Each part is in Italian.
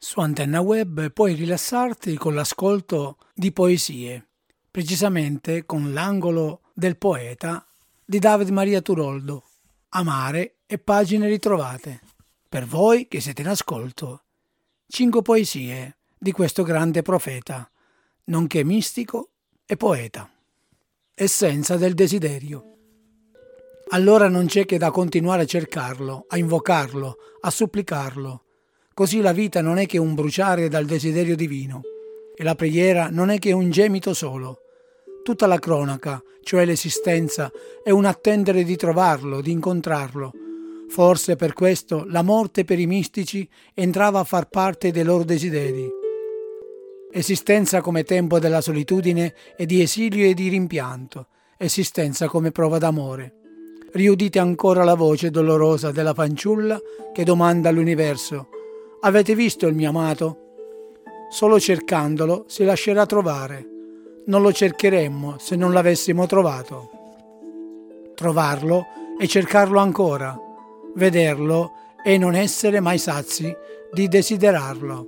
Su Antenna Web puoi rilassarti con l'ascolto di poesie, precisamente con l'angolo del poeta di David Maria Turoldo, Amare e pagine ritrovate. Per voi che siete in ascolto, 5 poesie di questo grande profeta, nonché mistico e poeta. Essenza del desiderio. Allora non c'è che da continuare a cercarlo, a invocarlo, a supplicarlo. Così la vita non è che un bruciare dal desiderio divino e la preghiera non è che un gemito solo. Tutta la cronaca, cioè l'esistenza, è un attendere di trovarlo, di incontrarlo. Forse per questo la morte per i mistici entrava a far parte dei loro desideri. Esistenza come tempo della solitudine e di esilio e di rimpianto, esistenza come prova d'amore. Riudite ancora la voce dolorosa della fanciulla che domanda all'universo: avete visto il mio amato? Solo cercandolo si lascerà trovare. Non lo cercheremmo se non l'avessimo trovato. Trovarlo e cercarlo ancora, vederlo e non essere mai sazi di desiderarlo.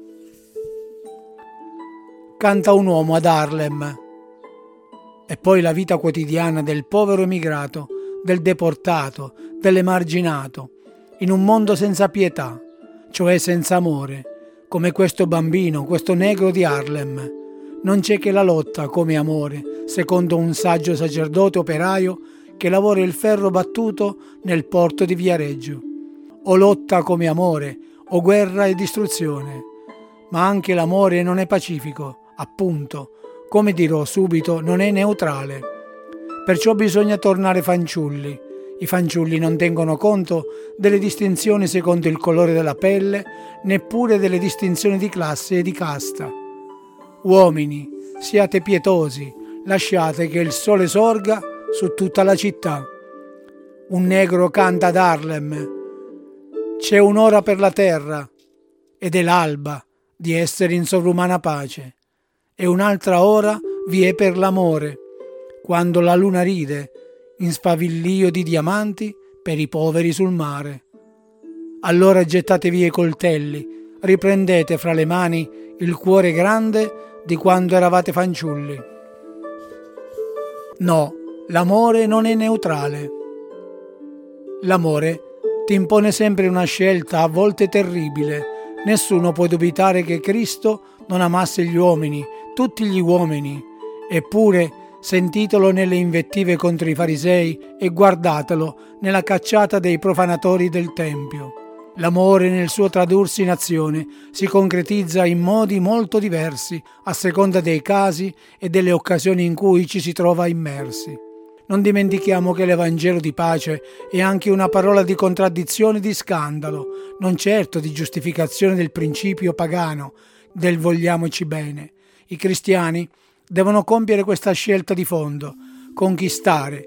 Canta un uomo ad Harlem. E poi la vita quotidiana del povero emigrato, del deportato, dell'emarginato, in un mondo senza pietà, cioè senza amore, come questo bambino, questo negro di Harlem. Non c'è che la lotta come amore, secondo un saggio sacerdote operaio che lavora il ferro battuto nel porto di Viareggio. O lotta come amore, o guerra e distruzione. Ma anche l'amore non è pacifico, appunto, come dirò subito, non è neutrale. Perciò bisogna tornare fanciulli. I fanciulli non tengono conto delle distinzioni secondo il colore della pelle, neppure delle distinzioni di classe e di casta. Uomini, siate pietosi, lasciate che il sole sorga su tutta la città. Un negro canta ad Harlem. C'è un'ora per la terra, ed è l'alba di essere in sovrumana pace, e un'altra ora vi è per l'amore, quando la luna ride in spavillio di diamanti per i poveri sul mare. Allora gettate via i coltelli, riprendete fra le mani il cuore grande di quando eravate fanciulli. No, l'amore non è neutrale. L'amore ti impone sempre una scelta a volte terribile. Nessuno può dubitare che Cristo non amasse gli uomini, tutti gli uomini. Eppure sentitelo nelle invettive contro i farisei e guardatelo nella cacciata dei profanatori del Tempio. L'amore nel suo tradursi in azione si concretizza in modi molto diversi a seconda dei casi e delle occasioni in cui ci si trova immersi. Non dimentichiamo che l'Evangelo di pace è anche una parola di contraddizione e di scandalo, non certo di giustificazione del principio pagano del vogliamoci bene. I cristiani devono compiere questa scelta di fondo, conquistare,